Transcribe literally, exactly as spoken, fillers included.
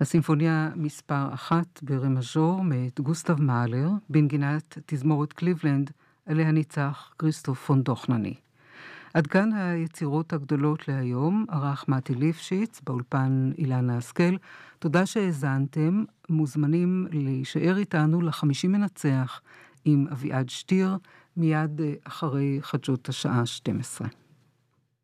הסימפוניה מספר אחת ברה מז'ור מאת גוסטב מאהלר, בנגינת תזמורת קליבלנד, עליה ניצח כריסטוף פון דוכנני. עד כאן היצירות הגדולות להיום, ערך מתי ליפשיץ, באולפן אילנה השכל. תודה שהאזנתם, מוזמנים להישאר איתנו לחמישי מנצח עם אביעד שטיר, מיד אחרי חדשות השעה שתים עשרה.